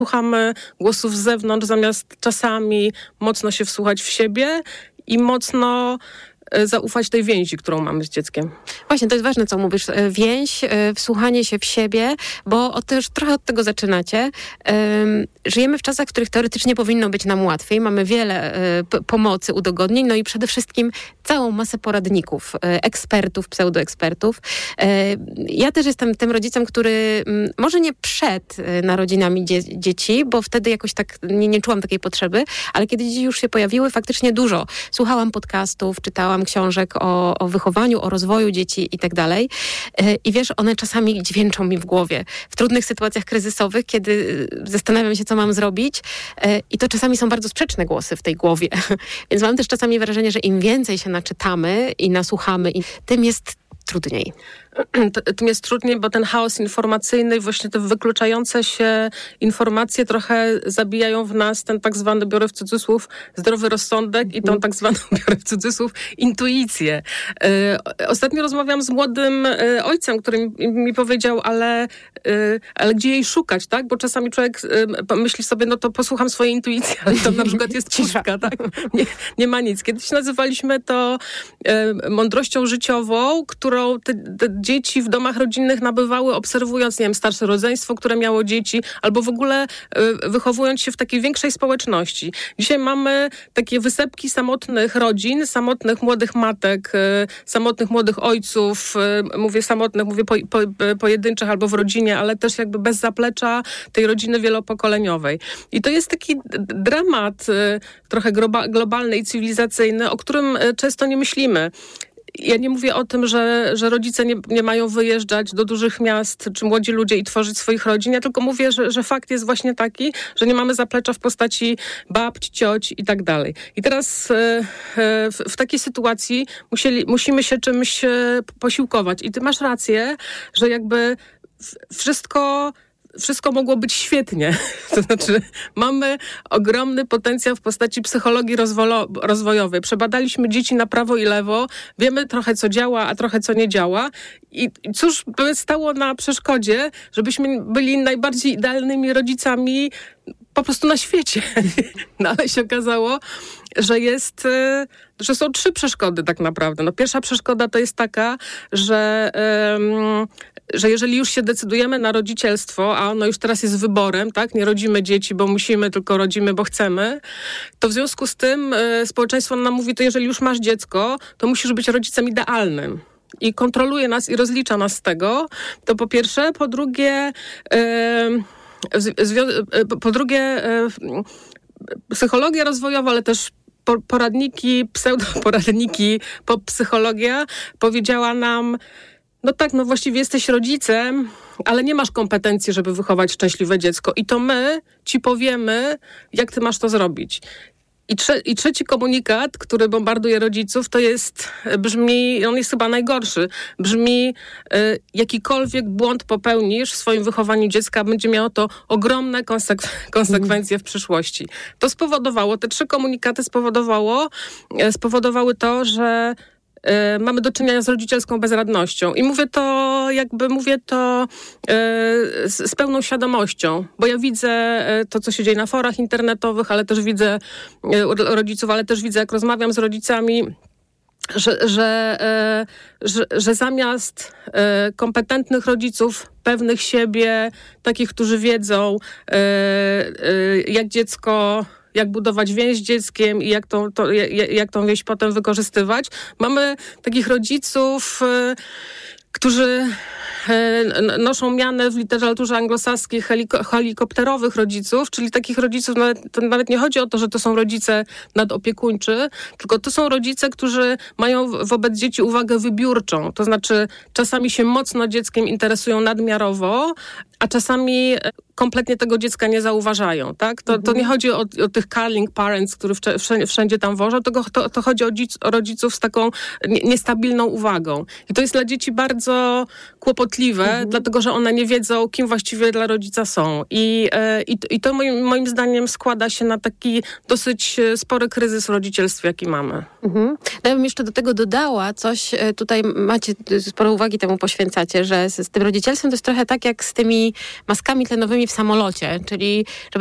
Słuchamy głosów z zewnątrz, zamiast czasami mocno się wsłuchać w siebie i mocno zaufać tej więzi, którą mamy z dzieckiem. Właśnie, to jest ważne, co mówisz. Więź, wsłuchanie się w siebie, bo też trochę od tego zaczynacie. Żyjemy w czasach, w których teoretycznie powinno być nam łatwiej. Mamy wiele pomocy, udogodnień, no i przede wszystkim całą masę poradników, ekspertów, pseudoekspertów. Ja też jestem tym rodzicem, który może nie przed narodzinami dzieci, bo wtedy jakoś tak nie czułam takiej potrzeby, ale kiedy dzieci już się pojawiły, faktycznie dużo. Słuchałam podcastów, czytałam książek o wychowaniu, o rozwoju dzieci i tak dalej. I wiesz, one czasami dźwięczą mi w głowie. W trudnych sytuacjach kryzysowych, kiedy zastanawiam się, co mam zrobić, i to czasami są bardzo sprzeczne głosy w tej głowie. Więc mam też czasami wrażenie, że im więcej się naczytamy i nasłuchamy, tym jest trudniej. Tym jest trudniej, bo ten chaos informacyjny i właśnie te wykluczające się informacje trochę zabijają w nas ten tak zwany, biorę w cudzysłów, zdrowy rozsądek i tą tak zwaną, biorę w cudzysłów, intuicję. Ostatnio rozmawiałam z młodym ojcem, który mi powiedział, ale gdzie jej szukać, tak? Bo czasami człowiek myśli sobie, no to posłucham swojej intuicji, ale to na przykład jest pustka, tak? Nie ma nic. Kiedyś nazywaliśmy to mądrością życiową, którą te dzieci w domach rodzinnych nabywały, obserwując, nie wiem, starsze rodzeństwo, które miało dzieci, albo w ogóle wychowując się w takiej większej społeczności. Dzisiaj mamy takie wysepki samotnych rodzin, samotnych młodych matek, samotnych młodych ojców, mówię samotnych, mówię pojedynczych albo w rodzinie, ale też jakby bez zaplecza tej rodziny wielopokoleniowej. I to jest taki dramat trochę globalny i cywilizacyjny, o którym często nie myślimy. Ja nie mówię o tym, że rodzice nie mają wyjeżdżać do dużych miast, czy młodzi ludzie i tworzyć swoich rodzin. Ja tylko mówię, że fakt jest właśnie taki, że nie mamy zaplecza w postaci babci, cioć i tak dalej. I teraz w takiej sytuacji musimy się czymś posiłkować. I ty masz rację, że jakby wszystko mogło być świetnie. To znaczy, mamy ogromny potencjał w postaci psychologii rozwojowej. Przebadaliśmy dzieci na prawo i lewo, wiemy trochę, co działa, a trochę, co nie działa. I cóż by stało na przeszkodzie, żebyśmy byli najbardziej idealnymi rodzicami po prostu na świecie. No ale się okazało, że są 3 przeszkody tak naprawdę. No, pierwsza przeszkoda to jest taka, że jeżeli już się decydujemy na rodzicielstwo, a ono już teraz jest wyborem, tak? Nie rodzimy dzieci, bo musimy, tylko rodzimy, bo chcemy, to w związku z tym społeczeństwo nam mówi, to jeżeli już masz dziecko, to musisz być rodzicem idealnym. I kontroluje nas i rozlicza nas z tego. To po pierwsze. Po drugie, psychologia rozwojowa, ale też pseudoporadniki, poppsychologia powiedziała nam, no tak, no właściwie jesteś rodzicem, ale nie masz kompetencji, żeby wychować szczęśliwe dziecko. I to my ci powiemy, jak ty masz to zrobić. I trzeci komunikat, który bombarduje rodziców, brzmi, on jest chyba najgorszy, brzmi, jakikolwiek błąd popełnisz w swoim wychowaniu dziecka, będzie miało to ogromne konsekwencje w przyszłości. To spowodowało, te 3 komunikaty spowodowały to, że mamy do czynienia z rodzicielską bezradnością. I mówię to z pełną świadomością, bo ja widzę to, co się dzieje na forach internetowych, ale też widzę rodziców, ale też widzę, jak rozmawiam z rodzicami, że zamiast kompetentnych rodziców, pewnych siebie, takich, którzy wiedzą, jak budować więź z dzieckiem i jak tą więź potem wykorzystywać. Mamy takich rodziców, którzy noszą mianę w literaturze anglosaskiej helikopterowych rodziców, czyli takich rodziców, to nawet nie chodzi o to, że to są rodzice nadopiekuńczy, tylko to są rodzice, którzy mają wobec dzieci uwagę wybiórczą. To znaczy czasami się mocno dzieckiem interesują nadmiarowo, a czasami kompletnie tego dziecka nie zauważają, tak? To nie chodzi o tych carling parents, którzy wszędzie tam wożą, to chodzi o rodziców z taką niestabilną uwagą. I to jest dla dzieci bardzo kłopotliwe, dlatego że one nie wiedzą, kim właściwie dla rodzica są. I to moim zdaniem składa się na taki dosyć spory kryzys w rodzicielstwie, jaki mamy. No ja bym jeszcze do tego dodała coś, tutaj macie sporo uwagi temu poświęcacie, że z tym rodzicielstwem to jest trochę tak jak z tymi maskami tlenowymi w samolocie, czyli żeby